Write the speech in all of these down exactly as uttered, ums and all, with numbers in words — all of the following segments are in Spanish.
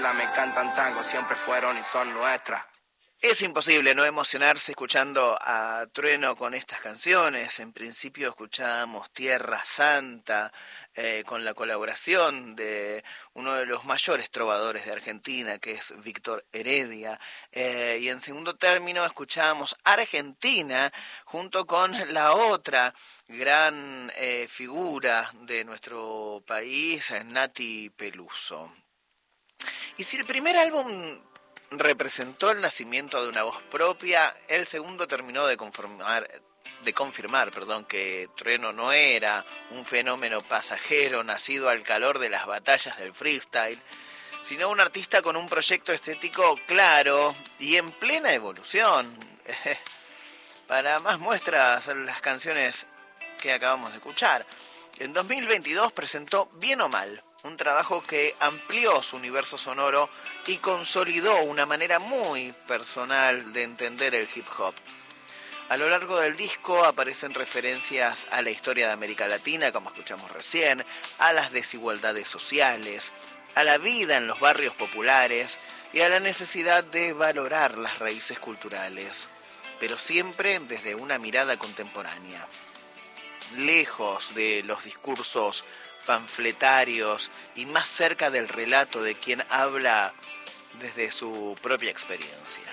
Me encantan tango, siempre fueron y son nuestras. Es imposible no emocionarse escuchando a Trueno con estas canciones. En principio escuchábamos Tierra Santa, eh, con la colaboración de uno de los mayores trovadores de Argentina, que es Víctor Heredia. Eh, y en segundo término escuchábamos Argentina, junto con la otra gran eh, figura de nuestro país, Nati Peluso. Y si el primer álbum representó el nacimiento de una voz propia, el segundo terminó de conformar, de confirmar, perdón, que Trueno no era un fenómeno pasajero nacido al calor de las batallas del freestyle, sino un artista con un proyecto estético claro y en plena evolución. Para más muestras, las canciones que acabamos de escuchar. En dos mil veintidós presentó Bien o Mal, un trabajo que amplió su universo sonoro y consolidó una manera muy personal de entender el hip hop. A lo largo del disco aparecen referencias a la historia de América Latina, como escuchamos recién, a las desigualdades sociales, a la vida en los barrios populares y a la necesidad de valorar las raíces culturales, pero siempre desde una mirada contemporánea, lejos de los discursos panfletarios y más cerca del relato de quien habla desde su propia experiencia.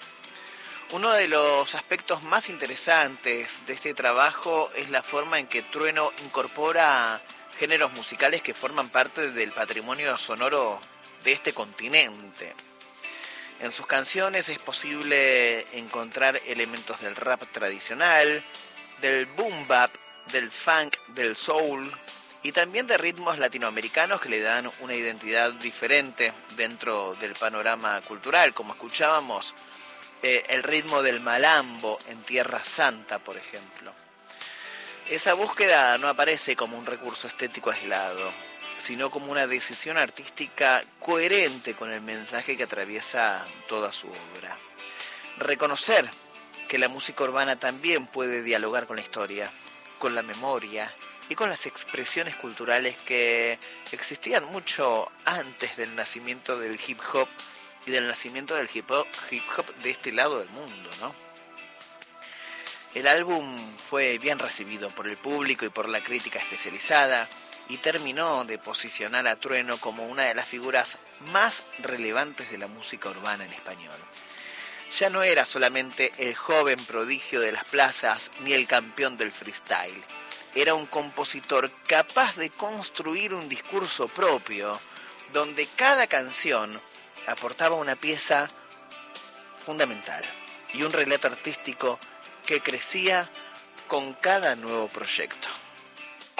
Uno de los aspectos más interesantes de este trabajo es la forma en que Trueno incorpora géneros musicales que forman parte del patrimonio sonoro de este continente. En sus canciones es posible encontrar elementos del rap tradicional, del boom bap, del funk, del soul y también de ritmos latinoamericanos que le dan una identidad diferente dentro del panorama cultural, como escuchábamos eh, el ritmo del malambo en Tierra Santa, por ejemplo. Esa búsqueda no aparece como un recurso estético aislado, sino como una decisión artística coherente con el mensaje que atraviesa toda su obra. Reconocer que la música urbana también puede dialogar con la historia, con la memoria y con las expresiones culturales que existían mucho antes del nacimiento del hip hop y del nacimiento del hip hop, hip hop de este lado del mundo, ¿no? El álbum fue bien recibido por el público y por la crítica especializada y terminó de posicionar a Trueno como una de las figuras más relevantes de la música urbana en español. Ya no era solamente el joven prodigio de las plazas ni el campeón del freestyle. Era un compositor capaz de construir un discurso propio, donde cada canción aportaba una pieza fundamental y un relato artístico que crecía con cada nuevo proyecto.